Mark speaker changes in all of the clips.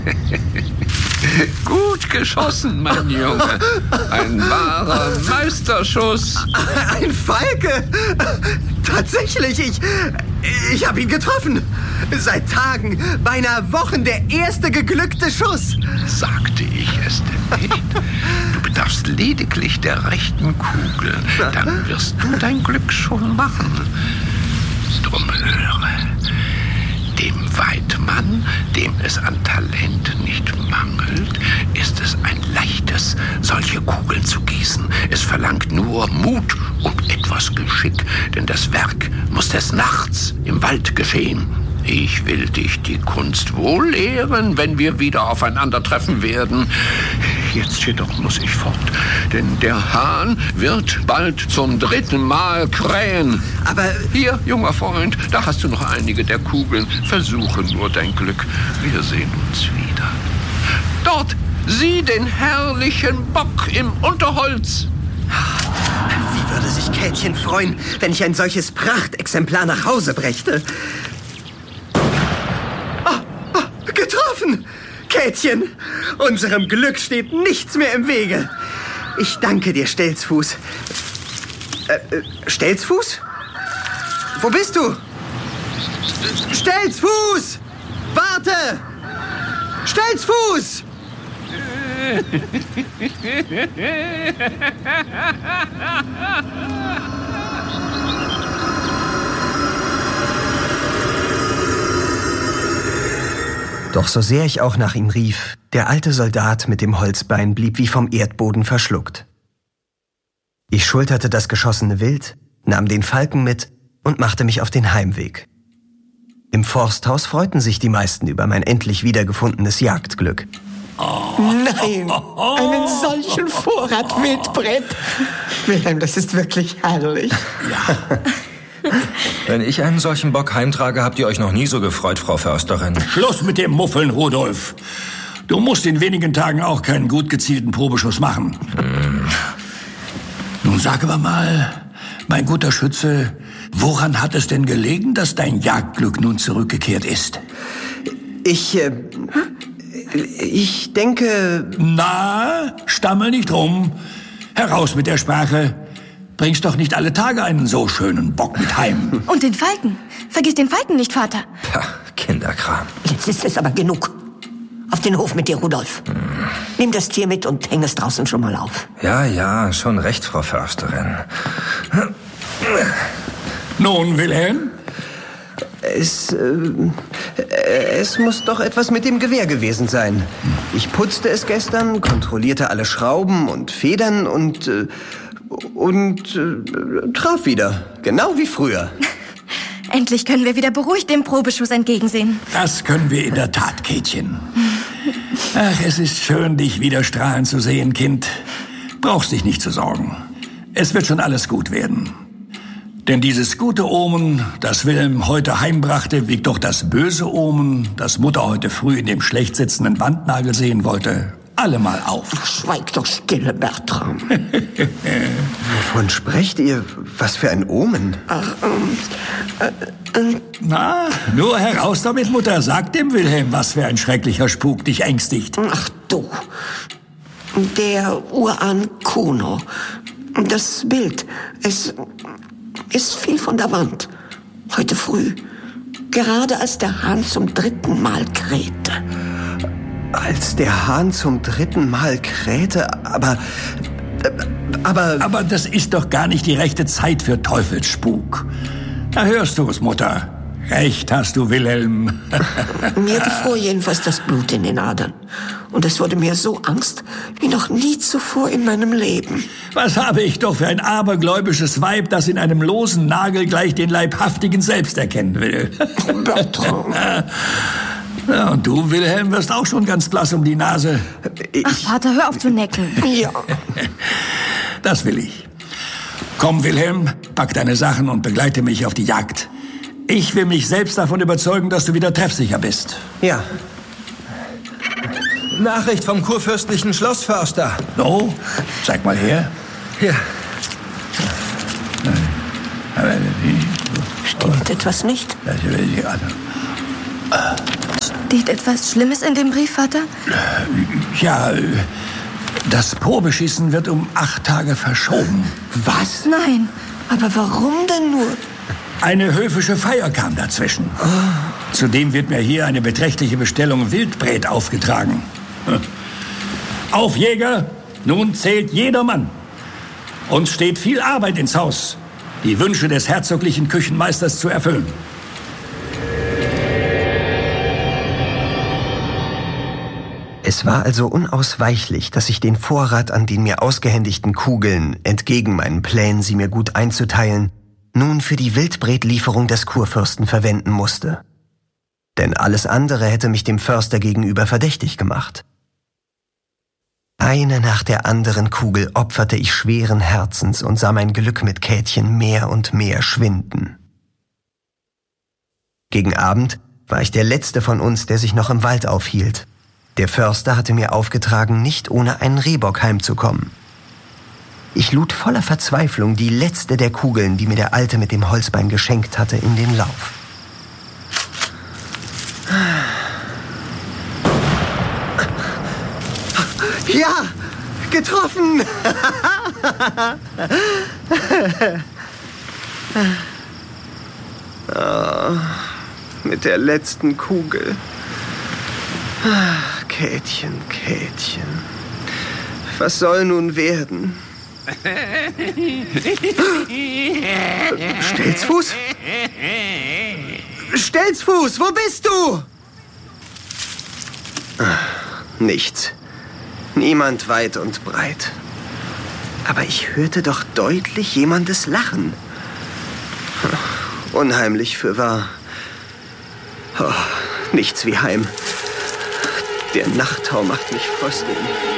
Speaker 1: Gut geschossen, mein Junge. Ein wahrer Meisterschuss.
Speaker 2: Ein Falke! Tatsächlich, ich habe ihn getroffen. Seit Tagen, beinahe Wochen, der erste geglückte Schuss.
Speaker 1: Sagte ich es denn nicht? Du bedarfst lediglich der rechten Kugel. Dann wirst du dein Glück schon machen. Drum höre. Dem Weidmann, dem es an Talent nicht mangelt, ist es ein leichtes, solche Kugeln zu gießen. Es verlangt nur Mut und etwas Geschick, denn das Werk muss des Nachts im Wald geschehen. Ich will dich die Kunst wohl lehren, wenn wir wieder aufeinandertreffen werden. Jetzt jedoch muss ich fort, denn der Hahn wird bald zum 3. Mal krähen.
Speaker 2: Aber
Speaker 1: hier, junger Freund, da hast du noch einige der Kugeln. Versuche nur dein Glück. Wir sehen uns wieder. Dort, sieh den herrlichen Bock im Unterholz.
Speaker 2: Wie würde sich Käthchen freuen, wenn ich ein solches Prachtexemplar nach Hause brächte? Getroffen! Käthchen, unserem Glück steht nichts mehr im Wege. Ich danke dir, Stelzfuß. Stelzfuß? Wo bist du? Stelzfuß! Warte! Stelzfuß! Doch so sehr ich auch nach ihm rief, der alte Soldat mit dem Holzbein blieb wie vom Erdboden verschluckt. Ich schulterte das geschossene Wild, nahm den Falken mit und machte mich auf den Heimweg. Im Forsthaus freuten sich die meisten über mein endlich wiedergefundenes Jagdglück.
Speaker 3: Nein, einen solchen Vorrat Wildbret. Wilhelm, das ist wirklich herrlich.
Speaker 4: Ja. Wenn ich einen solchen Bock heimtrage, habt ihr euch noch nie so gefreut, Frau Försterin.
Speaker 5: Schluss mit dem Muffeln, Rudolf. Du musst in wenigen Tagen auch keinen gut gezielten Probeschuss machen. Nun sag aber mal, mein guter Schütze, woran hat es denn gelegen, dass dein Jagdglück nun zurückgekehrt ist?
Speaker 2: Ich denke...
Speaker 5: Na, stammel nicht rum. Heraus mit der Sprache. Bringst doch nicht alle Tage einen so schönen Bock mit heim.
Speaker 6: Und den Falken. Vergiss den Falken nicht, Vater.
Speaker 4: Pah, Kinderkram.
Speaker 3: Jetzt ist es aber genug. Auf den Hof mit dir, Rudolf. Nimm das Tier mit und häng es draußen schon mal auf.
Speaker 4: Ja, schon recht, Frau Försterin.
Speaker 5: Nun, Wilhelm?
Speaker 2: Es muss doch etwas mit dem Gewehr gewesen sein. Ich putzte es gestern, kontrollierte alle Schrauben und Federn und traf wieder. Genau wie früher.
Speaker 6: Endlich können wir wieder beruhigt dem Probeschuss entgegensehen.
Speaker 5: Das können wir in der Tat, Käthchen. Ach, es ist schön, dich wieder strahlen zu sehen, Kind. Brauchst dich nicht zu sorgen. Es wird schon alles gut werden. Denn dieses gute Omen, das Wilhelm heute heimbrachte, wiegt doch das böse Omen, das Mutter heute früh in dem schlecht sitzenden Wandnagel sehen wollte, allemal auf.
Speaker 3: Schweig doch stille, Bertram.
Speaker 2: Wovon sprecht ihr? Was für ein Omen?
Speaker 5: Na, nur heraus damit, Mutter. Sag dem Wilhelm, was für ein schrecklicher Spuk dich ängstigt.
Speaker 3: Ach du, der Urahn Kuno. Das Bild, es fiel von der Wand. Heute früh, gerade als der Hahn zum 3. Mal krähte.
Speaker 2: Als der Hahn zum 3. Mal krähte? Aber
Speaker 5: das ist doch gar nicht die rechte Zeit für Teufelsspuk. Da hörst du es, Mutter. Recht hast du, Wilhelm.
Speaker 3: Mir gefror jedenfalls das Blut in den Adern. Und es wurde mir so Angst wie noch nie zuvor in meinem Leben.
Speaker 5: Was habe ich doch für ein abergläubisches Weib, das in einem losen Nagel gleich den Leibhaftigen selbst erkennen will.
Speaker 3: Bertram.
Speaker 5: Ja, und du, Wilhelm, wirst auch schon ganz blass um die Nase.
Speaker 6: Ach, Vater, hör auf zu necken.
Speaker 3: Ja.
Speaker 5: Das will ich. Komm, Wilhelm, pack deine Sachen und begleite mich auf die Jagd. Ich will mich selbst davon überzeugen, dass du wieder treffsicher bist.
Speaker 2: Ja.
Speaker 4: Nachricht vom kurfürstlichen Schlossförster.
Speaker 5: So, zeig mal her.
Speaker 4: Hier.
Speaker 3: Stimmt etwas nicht?
Speaker 6: Steht etwas Schlimmes in dem Brief, Vater?
Speaker 5: Ja, das Probeschießen wird um 8 Tage verschoben.
Speaker 3: Was?
Speaker 6: Nein.
Speaker 3: Aber warum denn nur?
Speaker 5: Eine höfische Feier kam dazwischen. Zudem wird mir hier eine beträchtliche Bestellung Wildbret aufgetragen. Auf, Jäger! Nun zählt jeder Mann. Uns steht viel Arbeit ins Haus, die Wünsche des herzoglichen Küchenmeisters zu erfüllen.
Speaker 2: Es war also unausweichlich, dass ich den Vorrat an den mir ausgehändigten Kugeln, entgegen meinen Plänen, sie mir gut einzuteilen, nun für die Wildbretlieferung des Kurfürsten verwenden musste. Denn alles andere hätte mich dem Förster gegenüber verdächtig gemacht. Eine nach der anderen Kugel opferte ich schweren Herzens und sah mein Glück mit Käthchen mehr und mehr schwinden. Gegen Abend war ich der Letzte von uns, der sich noch im Wald aufhielt. Der Förster hatte mir aufgetragen, nicht ohne einen Rehbock heimzukommen. Ich lud voller Verzweiflung die letzte der Kugeln, die mir der Alte mit dem Holzbein geschenkt hatte, in den Lauf. Ja, getroffen! Oh, mit der letzten Kugel. Käthchen, Käthchen. Was soll nun werden? Stelzfuß? Stelzfuß, wo bist du? Nichts. Niemand weit und breit. Aber ich hörte doch deutlich jemandes Lachen. Unheimlich fürwahr. Oh, nichts wie Heim. Der Nachttau macht mich frösteln.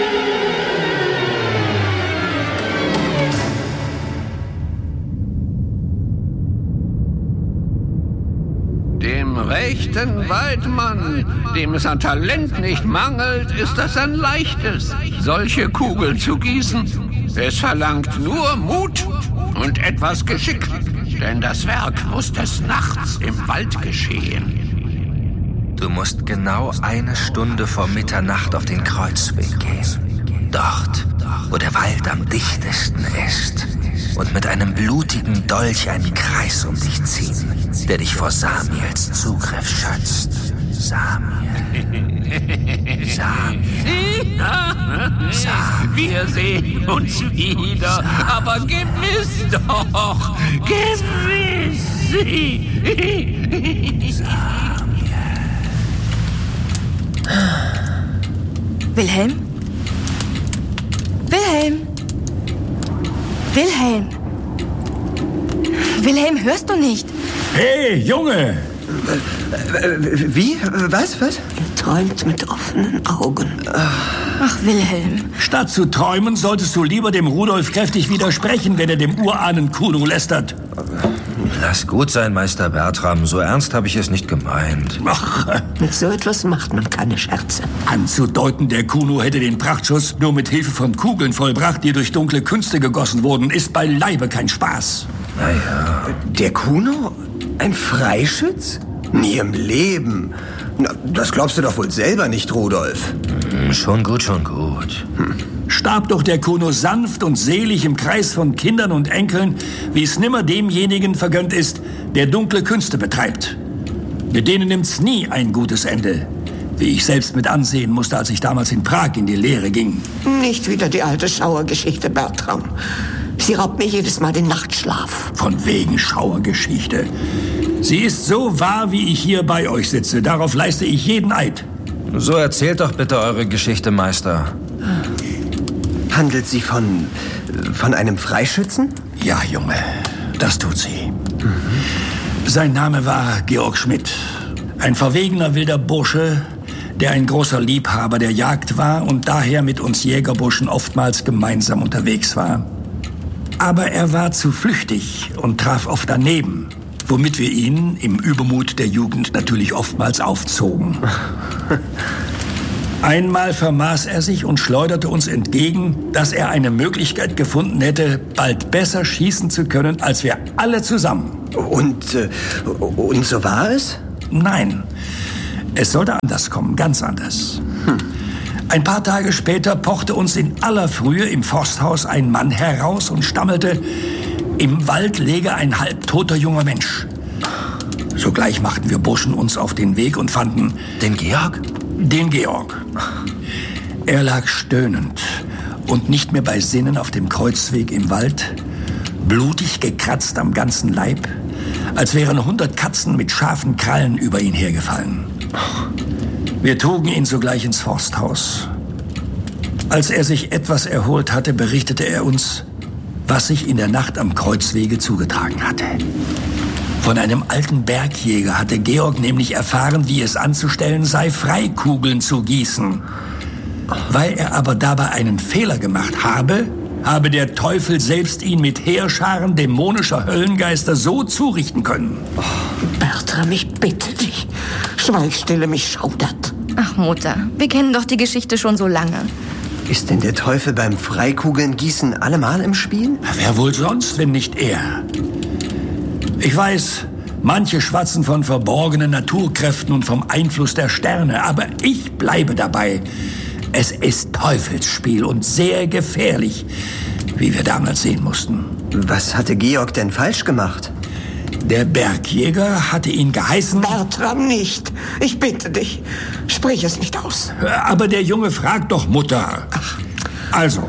Speaker 1: Dem rechten Waldmann, dem es an Talent nicht mangelt, ist das ein leichtes, solche Kugeln zu gießen. Es verlangt nur Mut und etwas Geschick, denn das Werk muss des Nachts im Wald geschehen.
Speaker 4: Du musst genau 1 Stunde vor Mitternacht auf den Kreuzweg gehen. Dort, wo der Wald am dichtesten ist. Und mit einem blutigen Dolch einen Kreis um dich ziehen, der dich vor Samiels Zugriff schützt. Samiel.
Speaker 1: Wir sehen uns wieder, aber gewiss doch, gewiss.
Speaker 6: Wilhelm? Wilhelm? Wilhelm? Wilhelm, hörst du nicht?
Speaker 5: Hey, Junge!
Speaker 2: Wie? Was?
Speaker 3: Er träumt mit offenen Augen.
Speaker 6: Ach, Wilhelm.
Speaker 5: Statt zu träumen, solltest du lieber dem Rudolf kräftig widersprechen, wenn er dem Urahnen Kuno lästert.
Speaker 4: Lass gut sein, Meister Bertram. So ernst habe ich es nicht gemeint.
Speaker 5: Ach,
Speaker 3: Mit so etwas macht man keine Scherze.
Speaker 5: anzudeuten, der Kuno hätte den Prachtschuss nur mit Hilfe von Kugeln vollbracht, die durch dunkle Künste gegossen wurden, ist beileibe kein Spaß.
Speaker 4: Naja,
Speaker 2: Der Kuno? Ein Freischütz? Nie im Leben. Na, das glaubst du doch wohl selber nicht, Rudolf.
Speaker 4: schon gut, schon gut.
Speaker 5: Starb doch der Kuno sanft und selig im Kreis von Kindern und Enkeln, wie es nimmer demjenigen vergönnt ist, der dunkle Künste betreibt. Mit denen nimmt's nie ein gutes Ende, wie ich selbst mit ansehen musste, als ich damals in Prag in die Lehre ging.
Speaker 3: Nicht wieder die alte Schauergeschichte, Bertram. Sie raubt mir jedes Mal den Nachtschlaf.
Speaker 5: Von wegen Schauergeschichte. Sie ist so wahr, wie ich hier bei euch sitze. Darauf leiste ich jeden Eid.
Speaker 4: So erzählt doch bitte eure Geschichte, Meister.
Speaker 2: Handelt sie von einem Freischützen?
Speaker 5: Ja, Junge, das tut sie. Sein Name war Georg Schmidt. Ein verwegener wilder Bursche, der ein großer Liebhaber der Jagd war und daher mit uns Jägerburschen oftmals gemeinsam unterwegs war. Aber er war zu flüchtig und traf oft daneben, womit wir ihn im Übermut der Jugend natürlich oftmals aufzogen. Einmal vermaß er sich und schleuderte uns entgegen, dass er eine Möglichkeit gefunden hätte, bald besser schießen zu können, als wir alle zusammen.
Speaker 2: Und so war es?
Speaker 5: Nein, Es sollte anders kommen, ganz anders. Ein paar Tage später pochte uns in aller Frühe im Forsthaus ein Mann heraus und stammelte, im Wald läge ein halbtoter junger Mensch. Sogleich machten wir Burschen uns auf den Weg und fanden...
Speaker 4: Den Georg?
Speaker 5: Den Georg. Er lag stöhnend und nicht mehr bei Sinnen auf dem Kreuzweg im Wald, blutig gekratzt am ganzen Leib, als wären 100 Katzen mit scharfen Krallen über ihn hergefallen. Wir trugen ihn sogleich ins Forsthaus. Als er sich etwas erholt hatte, berichtete er uns, was sich in der Nacht am Kreuzwege zugetragen hatte. Von einem alten Bergjäger hatte Georg nämlich erfahren, wie es anzustellen sei, Freikugeln zu gießen. Weil er aber dabei einen Fehler gemacht habe der Teufel selbst ihn mit Heerscharen dämonischer Höllengeister so zurichten können.
Speaker 3: Bertram, ich bitte dich. Schweigstille, mich schaudert.
Speaker 6: Ach, Mutter, wir kennen doch die Geschichte schon so lange.
Speaker 2: Ist denn der Teufel beim Freikugellengießen allemal im Spiel?
Speaker 5: Wer wohl sonst, wenn nicht er? Ich weiß, manche schwatzen von verborgenen Naturkräften und vom Einfluss der Sterne, aber ich bleibe dabei. Es ist Teufelsspiel und sehr gefährlich, wie wir damals sehen mussten.
Speaker 2: Was hatte Georg denn falsch gemacht?
Speaker 5: Der Bergjäger hatte ihn geheißen...
Speaker 3: Bertram, nicht. Ich bitte dich. Sprich es nicht aus.
Speaker 5: Aber der Junge fragt doch, Mutter. Also,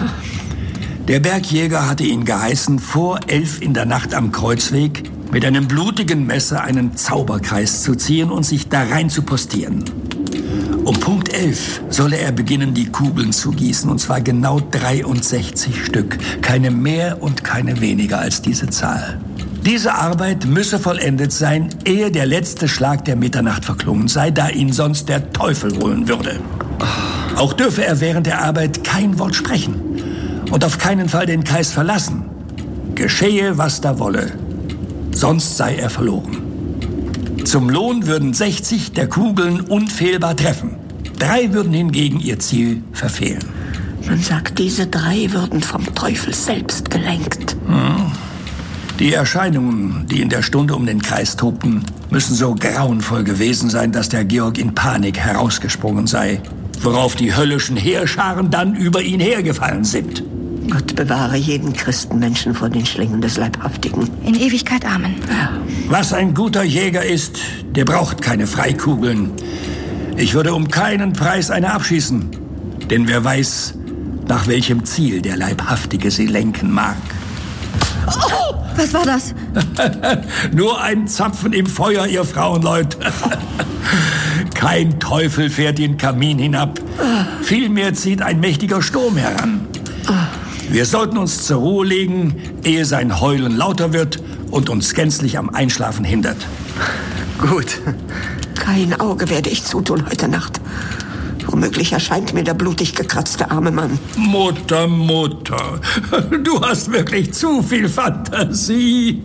Speaker 5: der Bergjäger hatte ihn geheißen, vor 11 in der Nacht am Kreuzweg mit einem blutigen Messer einen Zauberkreis zu ziehen und sich da rein zu postieren. Um Punkt 11 solle er beginnen, die Kugeln zu gießen, und zwar genau 63 Stück. Keine mehr und keine weniger als diese Zahl. Diese Arbeit müsse vollendet sein, ehe der letzte Schlag der Mitternacht verklungen sei, da ihn sonst der Teufel holen würde. Auch dürfe er während der Arbeit kein Wort sprechen und auf keinen Fall den Kreis verlassen. Geschehe, was da wolle, sonst sei er verloren. Zum Lohn würden 60 der Kugeln unfehlbar treffen. 3 würden hingegen ihr Ziel verfehlen.
Speaker 3: Man sagt, diese 3 würden vom Teufel selbst gelenkt.
Speaker 5: Die Erscheinungen, die in der Stunde um den Kreis tobten, müssen so grauenvoll gewesen sein, dass der Georg in Panik herausgesprungen sei, worauf die höllischen Heerscharen dann über ihn hergefallen sind.
Speaker 3: Gott bewahre jeden Christenmenschen vor den Schlingen des Leibhaftigen.
Speaker 6: In Ewigkeit, Amen.
Speaker 5: Was ein guter Jäger ist, der braucht keine Freikugeln. Ich würde um keinen Preis eine abschießen, denn wer weiß, nach welchem Ziel der Leibhaftige sie lenken mag.
Speaker 6: Oh, was war das?
Speaker 5: Nur ein Zapfen im Feuer, ihr Frauenleut. Kein Teufel fährt den Kamin hinab. Vielmehr zieht ein mächtiger Sturm heran. Wir sollten uns zur Ruhe legen, ehe sein Heulen lauter wird und uns gänzlich am Einschlafen hindert.
Speaker 2: Gut.
Speaker 3: Kein Auge werde ich zutun heute Nacht. Womöglich erscheint mir der blutig gekratzte arme Mann.
Speaker 5: Mutter, Mutter, du hast wirklich zu viel Fantasie.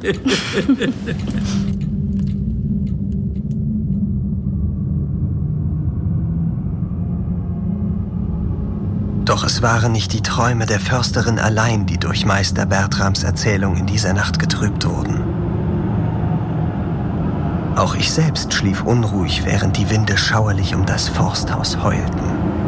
Speaker 2: Doch es waren nicht die Träume der Försterin allein, die durch Meister Bertrams Erzählung in dieser Nacht getrübt wurden. Auch ich selbst schlief unruhig, während die Winde schauerlich um das Forsthaus heulten.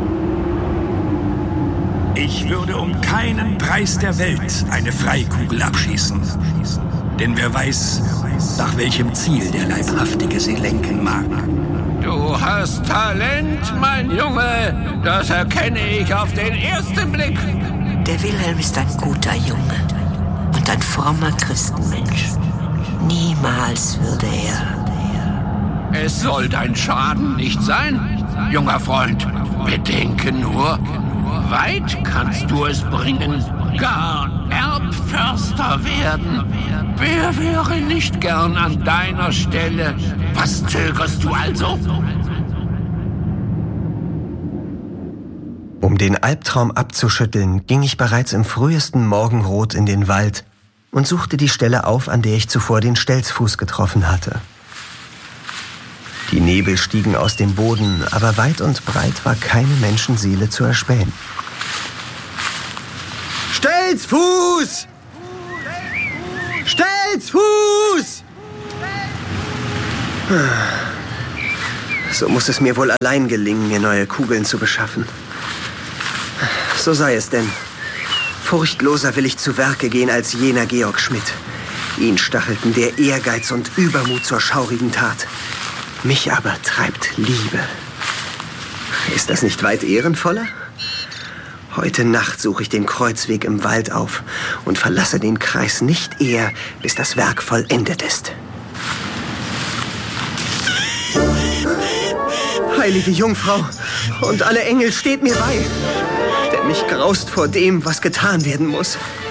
Speaker 5: Ich würde um keinen Preis der Welt eine Freikugel abschießen. Denn wer weiß, nach welchem Ziel der Leibhaftige sie lenken mag.
Speaker 1: Du hast Talent, mein Junge. Das erkenne ich auf den ersten Blick.
Speaker 3: Der Wilhelm ist ein guter Junge und ein frommer Christenmensch. Niemals würde er...
Speaker 1: Es soll dein Schaden nicht sein, junger Freund. Bedenke nur, weit kannst du es bringen, gar Erbförster werden. Wer wäre nicht gern an deiner Stelle? Was zögerst du also?
Speaker 2: Um den Albtraum abzuschütteln, ging ich bereits im frühesten Morgenrot in den Wald und suchte die Stelle auf, an der ich zuvor den Stelzfuß getroffen hatte. Die Nebel stiegen aus dem Boden, aber weit und breit war keine Menschenseele zu erspähen. Stelzfuß! Stelzfuß! So muss es mir wohl allein gelingen, mir neue Kugeln zu beschaffen. So sei es denn. Furchtloser will ich zu Werke gehen als jener Georg Schmidt. Ihn stachelten der Ehrgeiz und Übermut zur schaurigen Tat. Mich aber treibt Liebe. Ist das nicht weit ehrenvoller? Heute Nacht suche ich den Kreuzweg im Wald auf und verlasse den Kreis nicht eher, bis das Werk vollendet ist. Heilige Jungfrau und alle Engel, steht mir bei, denn mich graust vor dem, was getan werden muss.